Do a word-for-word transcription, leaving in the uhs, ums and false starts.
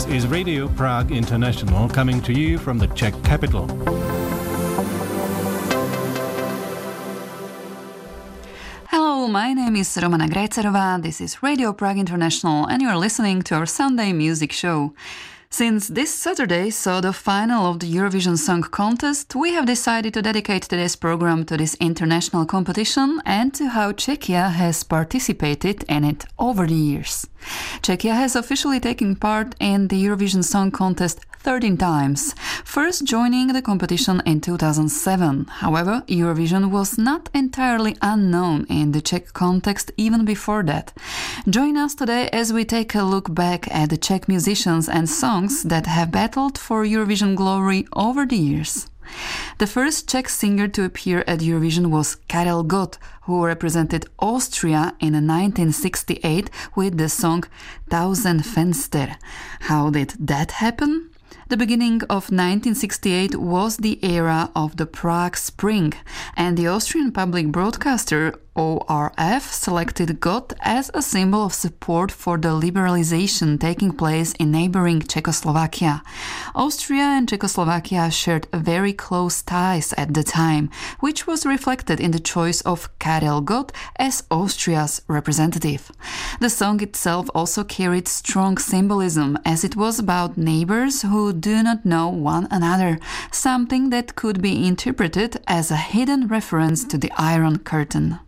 is Radio Prague International, coming to you from the Czech capital. Hello, my name is Romana Grejcerova, this is Radio Prague International, and you're listening to our Sunday music show. Since this Saturday saw the final of the Eurovision Song Contest, we have decided to dedicate today's program to this international competition and to how Czechia has participated in it over the years. Czechia has officially taken part in the Eurovision Song Contest thirteen times, first joining the competition in two thousand seven. However, Eurovision was not entirely unknown in the Czech context even before that. Join us today as we take a look back at the Czech musicians and songs that have battled for Eurovision glory over the years. The first Czech singer to appear at Eurovision was Karel Gott, who represented Austria in nineteen sixty-eight with the song Tausend Fenster. How did that happen? The beginning of nineteen sixty-eight was the era of the Prague Spring, and the Austrian public broadcaster O R F selected Gott as a symbol of support for the liberalization taking place in neighboring Czechoslovakia. Austria and Czechoslovakia shared very close ties at the time, which was reflected in the choice of Karel Gott as Austria's representative. The song itself also carried strong symbolism, as it was about neighbors who do not know one another, something that could be interpreted as a hidden reference to the Iron Curtain.